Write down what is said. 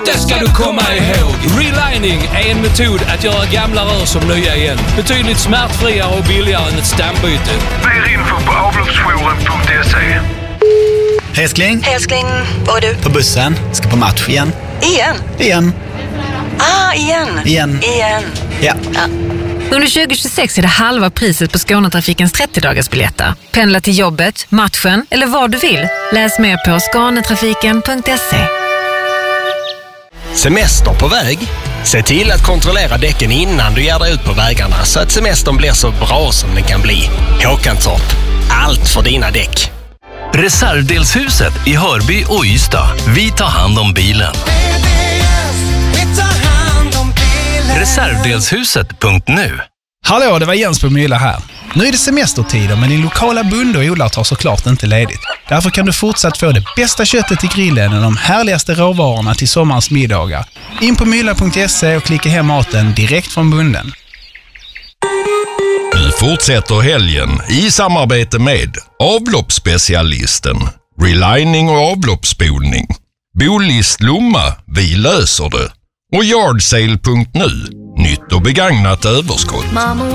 Det ska du komma ihåg. Relining är en metod att göra gamla rör som nya igen. Betydligt smärtfriare och billigare än ett stambyte. Mer info på avloppsjouren.se. Hej älskling. Hej älskling, var är du? På bussen. Ska på match igen. Igen? Igen. Ja. Under 2026 är det halva priset på Skånetrafikens 30-dagarsbiljetter. Pendla till jobbet, matchen eller vad du vill. Läs mer på skanetrafiken.se. Semester på väg? Se till att kontrollera däcken innan du ger dig ut på vägarna så att semestern blir så bra som den kan bli. Håkantorp. Allt för dina däck. Reservdelshuset i Hörby och Ystad. Vi tar hand om bilen. Reservdelshuset.nu. Hallå, det var Jens på Mylla här. Nu är det semestertider, men din lokala bonde och odlare tar såklart inte ledigt. Därför kan du fortsatt få det bästa köttet till grillen och de härligaste råvarorna till sommarens middagar. In på mylla.se och klicka hem maten direkt från bonden. Vi fortsätter helgen i samarbete med avloppsspecialisten, relining och avloppsspolning. Bolist Lomma, vi löser det. Och yardsale.nu, nytt och begagnat överskott.